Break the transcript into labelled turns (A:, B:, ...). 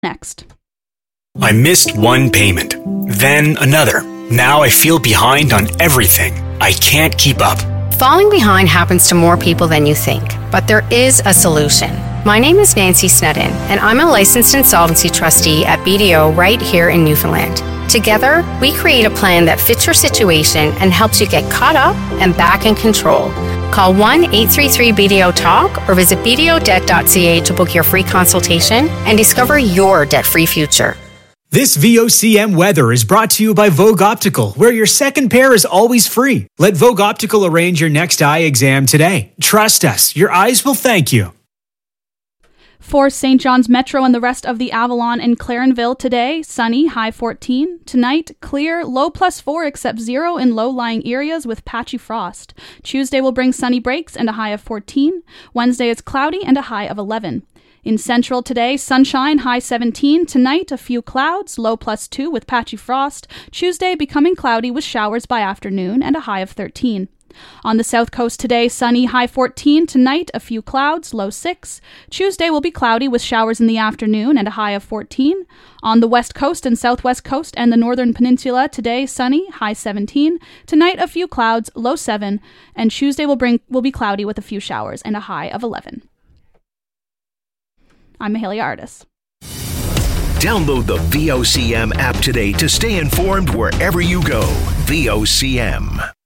A: next.
B: I missed one payment, then another. Now I feel behind on everything. I can't keep up.
C: Falling behind happens to more people than you think, but there is a solution. My name is Nancy Snedden, and I'm a licensed insolvency trustee at BDO right here in Newfoundland. Together, we create a plan that fits your situation and helps you get caught up and back in control. Call 1-833-BDO-TALK or visit bdodebt.ca to book your free consultation and discover your debt-free future.
D: This VOCM weather is brought to you by Vogue Optical, where your second pair is always free. Let Vogue Optical arrange your next eye exam today. Trust us, your eyes will thank you.
A: For St. John's Metro and the rest of the Avalon and Clarenville today, sunny, high 14. Tonight, clear, low +4 except 0 in low-lying areas with patchy frost. Tuesday will bring sunny breaks and a high of 14. Wednesday is cloudy and a high of 11. In Central today, sunshine, high 17. Tonight, a few clouds, low +2 with patchy frost. Tuesday, becoming cloudy with showers by afternoon and a high of 13. On the South Coast today, sunny, high 14. Tonight, a few clouds, low 6. Tuesday will be cloudy with showers in the afternoon and a high of 14. On the West Coast and Southwest Coast and the Northern Peninsula, today, sunny, high 17. Tonight, a few clouds, low 7. And Tuesday will be cloudy with a few showers and a high of 11. I'm Mahalia Artis.
E: Download the VOCM app today to stay informed wherever you go. VOCM.